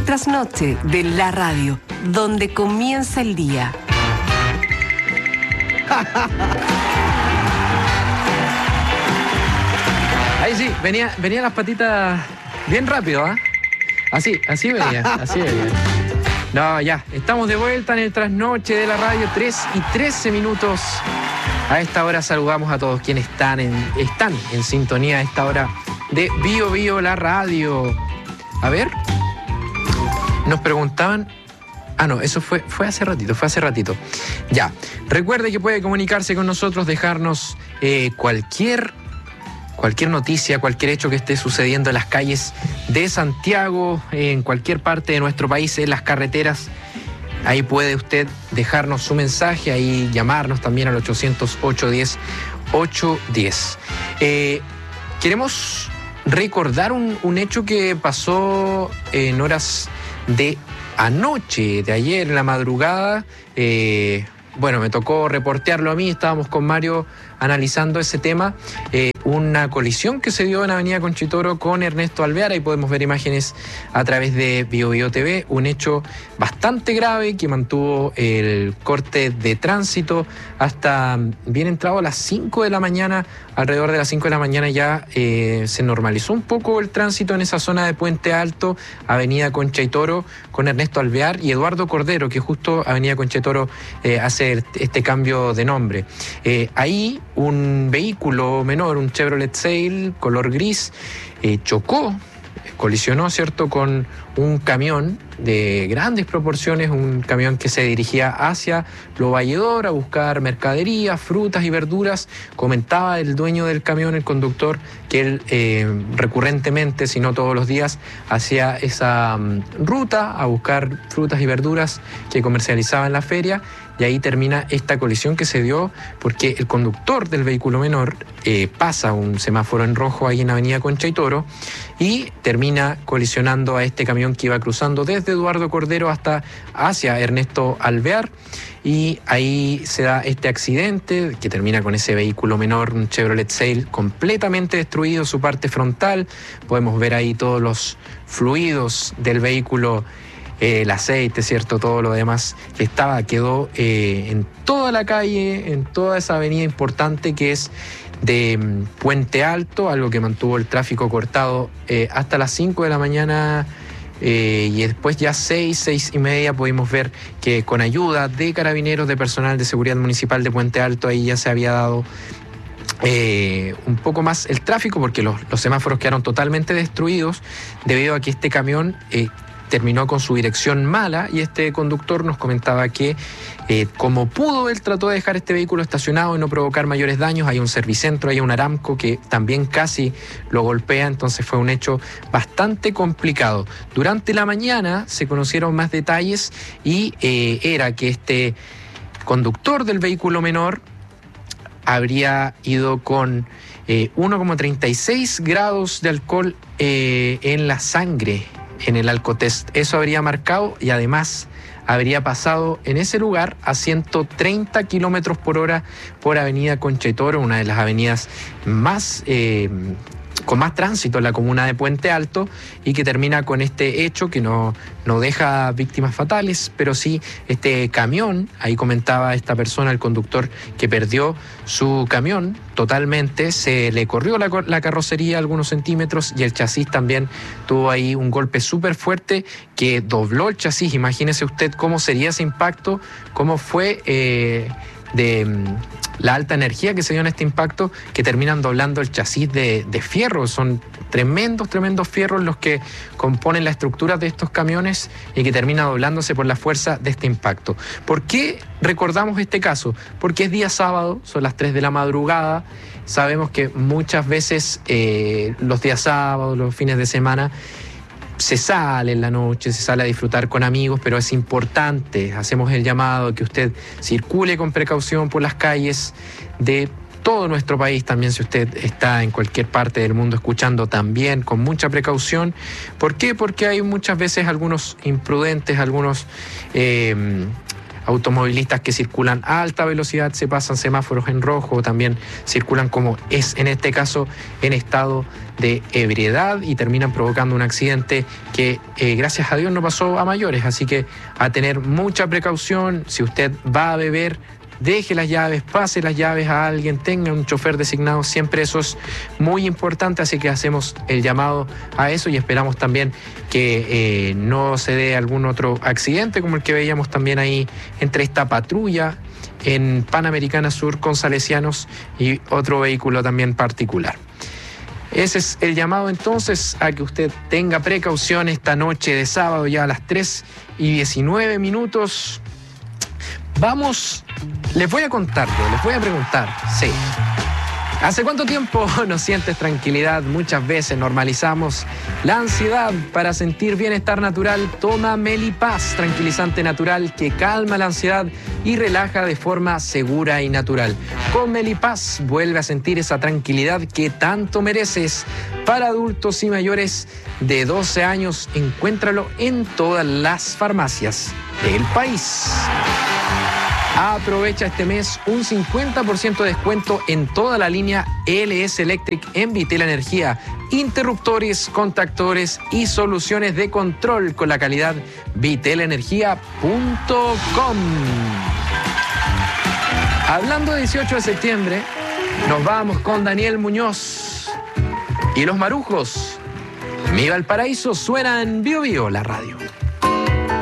trasnoche de la radio, donde comienza el día. Ahí sí, venía las patitas bien rápido, ¿ah? Así venía. No, ya, estamos de vuelta en el trasnoche de la radio, 3:13. A esta hora saludamos a todos quienes están en sintonía a esta hora de Bio Bio la radio. A ver, nos preguntaban. Ah, no, eso fue hace ratito. Ya, recuerde que puede comunicarse con nosotros, dejarnos cualquier noticia, cualquier hecho que esté sucediendo en las calles de Santiago, en cualquier parte de nuestro país, en las carreteras. Ahí puede usted dejarnos su mensaje, ahí llamarnos también al 800-810-810. Queremos recordar un hecho que pasó en horas de anoche, de ayer, en la madrugada. Bueno, me tocó reportearlo a mí, estábamos con Mario analizando ese tema. Una colisión que se dio en Avenida Conchitoro con Ernesto Alvear. Ahí podemos ver imágenes a través de Bio Bio TV. Un hecho bastante grave que mantuvo el corte de tránsito hasta bien entrado a las 5 de la mañana. Alrededor de las 5 de la mañana ya se normalizó un poco el tránsito en esa zona de Puente Alto, Avenida Conchitoro, con Ernesto Alvear y Eduardo Cordero, que justo Avenida Conchitoro hace este cambio de nombre. Ahí un vehículo menor, un Chevrolet Sail color gris, colisionó, ¿cierto?, con un camión de grandes proporciones, un camión que se dirigía hacia Lo Valledor a buscar mercadería, frutas y verduras. Comentaba el dueño del camión, el conductor, que él recurrentemente, si no todos los días, hacía esa ruta a buscar frutas y verduras que comercializaba en la feria. Y ahí termina esta colisión que se dio porque el conductor del vehículo menor pasa un semáforo en rojo ahí en Avenida Conchitoro y termina colisionando a este camión que iba cruzando desde Eduardo Cordero hacia Ernesto Alvear. Y ahí se da este accidente que termina con ese vehículo menor, un Chevrolet Sail, completamente destruido, su parte frontal. Podemos ver ahí todos los fluidos del vehículo, el aceite, ¿cierto? Todo lo demás que quedó en toda la calle, en toda esa avenida importante que es de Puente Alto, algo que mantuvo el tráfico cortado hasta las 5 de la mañana. Y después ya 6:30 pudimos ver que con ayuda de carabineros, de personal de seguridad municipal de Puente Alto, ahí ya se había dado un poco más el tráfico porque los semáforos quedaron totalmente destruidos debido a que este camión terminó con su dirección mala y este conductor nos comentaba que como pudo, él trató de dejar este vehículo estacionado y no provocar mayores daños. Hay un Servicentro, hay un Aramco que también casi lo golpea, entonces fue un hecho bastante complicado. Durante la mañana se conocieron más detalles y era que este conductor del vehículo menor habría ido con 1,36 grados de alcohol en la sangre, en el alcotest. Eso habría marcado y además habría pasado en ese lugar a 130 kilómetros por hora por Avenida Conchitoro, una de las avenidas más con más tránsito en la comuna de Puente Alto, y que termina con este hecho que no deja víctimas fatales, pero sí este camión. Ahí comentaba esta persona, el conductor, que perdió su camión totalmente, se le corrió la carrocería algunos centímetros y el chasis también tuvo ahí un golpe súper fuerte que dobló el chasis. Imagínese usted cómo sería ese impacto, cómo fue de la alta energía que se dio en este impacto, que terminan doblando el chasis de fierro. Son tremendos fierros los que componen la estructura de estos camiones y que termina doblándose por la fuerza de este impacto. ¿Por qué recordamos este caso? Porque es día sábado, son las 3 de la madrugada. Sabemos que muchas veces los días sábados, los fines de semana, se sale en la noche, se sale a disfrutar con amigos, pero es importante, hacemos el llamado que usted circule con precaución por las calles de todo nuestro país, también si usted está en cualquier parte del mundo escuchando, también con mucha precaución. ¿Por qué? Porque hay muchas veces algunos imprudentes, algunos automovilistas que circulan a alta velocidad, se pasan semáforos en rojo, o también circulan como es en este caso en estado de ebriedad y terminan provocando un accidente que gracias a Dios no pasó a mayores. Así que a tener mucha precaución. Si usted va a beber, deje las llaves, pase las llaves a alguien, tenga un chofer designado, siempre eso es muy importante, así que hacemos el llamado a eso y esperamos también que no se dé algún otro accidente como el que veíamos también ahí entre esta patrulla en Panamericana Sur con Salesianos y otro vehículo también particular. Ese es el llamado entonces a que usted tenga precaución esta noche de sábado ya a las 3:19. Vamos, les voy a contar, les voy a preguntar, sí. ¿Hace cuánto tiempo no sientes tranquilidad? Muchas veces normalizamos la ansiedad. Para sentir bienestar natural, toma Melipaz, tranquilizante natural que calma la ansiedad y relaja de forma segura y natural. Con Melipaz vuelve a sentir esa tranquilidad que tanto mereces. Para adultos y mayores de 12 años, encuéntralo en todas las farmacias del país. Aprovecha este mes un 50% de descuento en toda la línea LS Electric en Vitel Energía. Interruptores, contactores y soluciones de control con la calidad vitelenergia.com. Hablando de 18 de septiembre, nos vamos con Daniel Muñoz y los Marujos. Mi Valparaíso suena en Bio Bio, la radio.